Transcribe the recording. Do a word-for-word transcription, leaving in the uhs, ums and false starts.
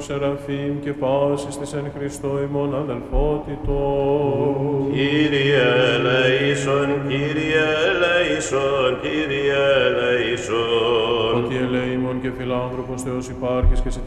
Σεραφείμ και πάσης της εν Χριστώ ημών αδελφότητο. Κύριε ελέησον, Κύριε ελέησον, Κύριε ελέησον. Ότι ελέημον και φιλάνθρωπος Θεός υπάρχεις και σε